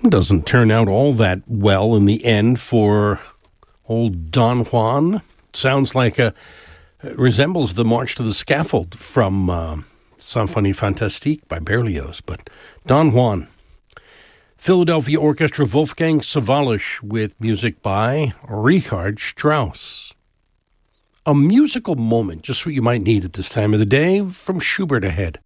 Doesn't turn out all that well in the end for old Don Juan. Sounds like it resembles the March to the Scaffold from Symphonie Fantastique by Berlioz, but Don Juan. Philadelphia Orchestra Wolfgang Sawallisch with music by Richard Strauss. A musical moment, just what you might need at this time of the day, from Schubert ahead.